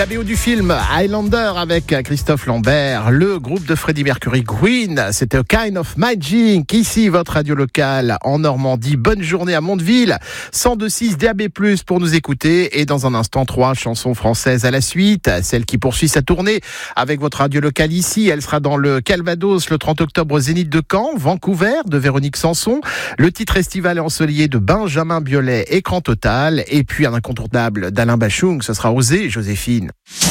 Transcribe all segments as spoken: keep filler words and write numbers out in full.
La B O du film Highlander avec Christophe Lambert, le groupe de Freddie Mercury, Queen, c'était A Kind of Magic. Ici, votre radio locale en Normandie. Bonne journée à Mondeville, cent deux virgule six D A B plus, pour nous écouter. Et dans un instant, trois chansons françaises à la suite. Celle qui poursuit sa tournée avec votre radio locale ici, elle sera dans le Calvados le trente octobre au Zénith de Caen, Vancouver de Véronique Sanson, le titre estival et ensoleillé de Benjamin Biolay, Écran total, et puis un incontournable d'Alain Bachung, ce sera Osée, Joséphine.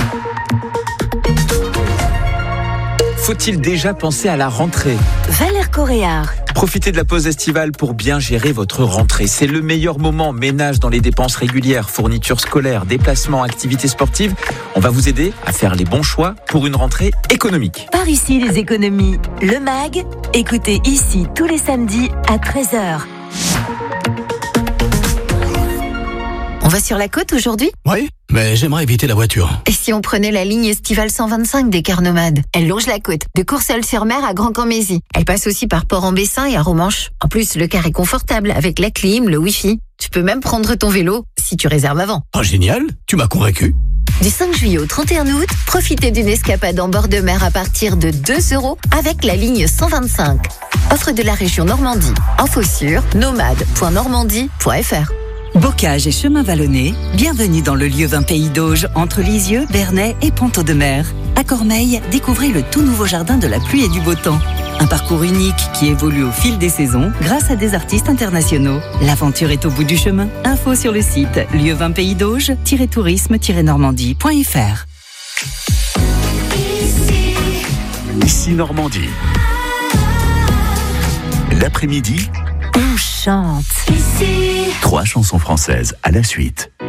Faut-il déjà penser à la rentrée ? Valère Coréard. Profitez de la pause estivale pour bien gérer votre rentrée. C'est le meilleur moment. Ménage dans les dépenses régulières, fournitures scolaires, déplacements, activités sportives. On va vous aider à faire les bons choix pour une rentrée économique. Par ici, les économies. Le MAG, écoutez ici tous les samedis à treize heures. On va sur la côte aujourd'hui ? Oui, mais j'aimerais éviter la voiture. Et si on prenait la ligne estivale cent vingt-cinq des cars nomades ? Elle longe la côte, de Courseulles-sur-Mer à Grand-Camp-Mézy. Elle passe aussi par Port-en-Bessin et à Romanche. En plus, le car est confortable avec la clim, le wifi. Tu peux même prendre ton vélo si tu réserves avant. Ah, génial, tu m'as convaincu. Du cinq juillet au trente et un août, profitez d'une escapade en bord de mer à partir de deux euros avec la ligne cent vingt-cinq. Offre de la région Normandie. Info sur nomade point normandie point f r. Bocage et chemin vallonné, bienvenue dans le lieu vingt Pays d'Auge, entre Lisieux, Bernay et Ponteau-de-Mer. À Cormeilles, découvrez le tout nouveau jardin de la pluie et du beau temps. Un parcours unique qui évolue au fil des saisons grâce à des artistes internationaux. L'aventure est au bout du chemin. Info sur le site lieu vingt pays d'Auge tiret tourisme tiret normandie point f r. Ici, Ici Normandie. L'après-midi, on chante. Ici. Trois chansons françaises à la suite.